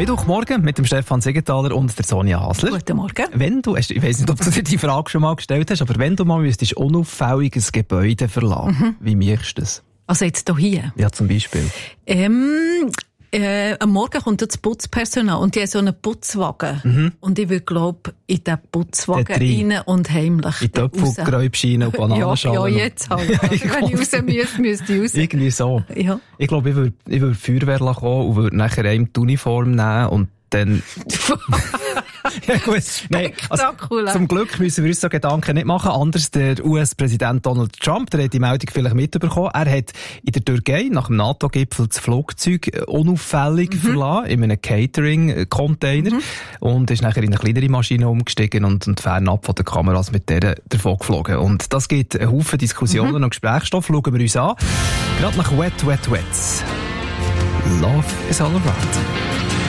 Mittwochmorgen mit dem Stefan Siegenthaler und der Sonja Hasler. Guten Morgen. Wenn du, ich weiss nicht, ob du dir die Frage schon mal gestellt hast, aber wenn du mal müsstest unauffällig ein Gebäude verlassen, wie machst du das? Also jetzt hier? Ja, zum Beispiel. Am Morgen kommt das Putzpersonal und die haben so einen Putzwagen. Und ich würde, glaube in den Putzwagen rein und heimlich in Töpfelgräubscheine und Bananenschalen. Ja, jetzt halt. Wenn ich raus müsste ich raus. Irgendwie so. Ja. Ich glaube, ich würde Feuerwehr kommen und würde nachher einem die Uniform nehmen und dann... Ja, gut. Nein, also, zum Glück müssen wir uns so Gedanken nicht machen. Anders der US-Präsident Donald Trump, der hat die Meldung vielleicht mitbekommen. Er hat in der Türkei nach dem NATO-Gipfel das Flugzeug unauffällig verlassen, in einem Catering-Container, und ist nachher in eine kleinere Maschine umgestiegen und fernab von den Kameras mit der davon geflogen. Und das gibt einen Haufen Diskussionen und Gesprächsstoff. Schauen wir uns an. Gerade nach Wet, Wet, Wet. Love is all around.